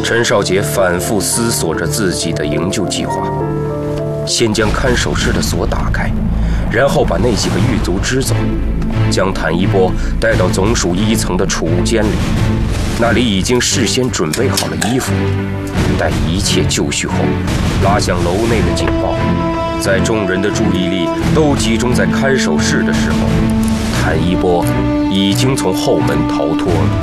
陈少杰反复思索着自己的营救计划，先将看守室的锁打开，然后把那几个狱卒支走，将谭一波带到总署1层的储物间里，那里已经事先准备好了衣服。待一切就绪后，拉响楼内的警报。在众人的注意力都集中在看守室的时候，谭一波已经从后门逃脱了。